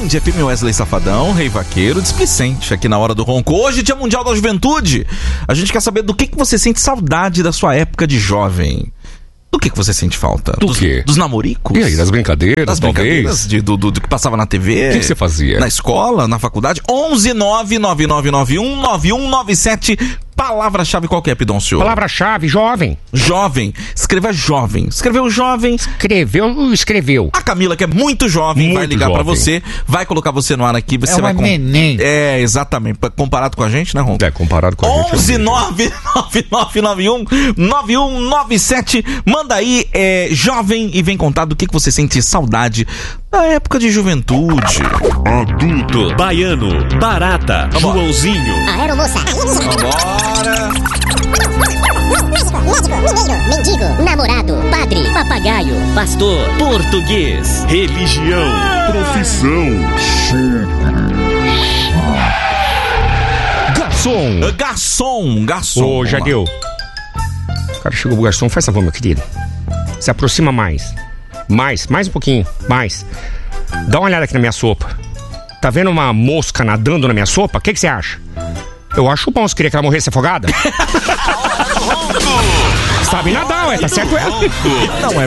Band FM, Wesley Safadão, Rei Vaqueiro, displicente aqui na Hora do Ronco. Hoje, Dia Mundial da Juventude. A gente quer saber do que você sente saudade da sua época de jovem. Do que você sente falta? Do quê? Dos namoricos? E aí, das brincadeiras, das brincadeiras do que passava na TV? O que você fazia? Na escola, na faculdade? 11999919197. Palavra-chave qual que é, Pidoncio? Palavra-chave, jovem. Jovem. Escreva jovem. Escreveu jovem. Escreveu. A Camila, que é muito jovem, vai ligar pra você, vai colocar você no ar aqui. Você vai neném. É, exatamente. Comparado com a gente, né, Ron? É, comparado com a gente. 11999919197. Manda aí, jovem, e vem contar do que você sente saudade da época de juventude. Adulto, baiano, barata, Vambora. Joãozinho. Aeromoça. Vambora. Médico, mineiro, mendigo, namorado, padre, papagaio, pastor, português, Religião, profissão. Garçom. Ô, Jadeu. O cara chegou pro garçom, faz favor, meu querido. Se aproxima mais um pouquinho, mais. Dá uma olhada aqui na minha sopa. Tá vendo uma mosca nadando na minha sopa? O que você acha? Eu acho bom, você queria que ela morresse afogada? Sabe nadar, ué, tá certo ela. Não é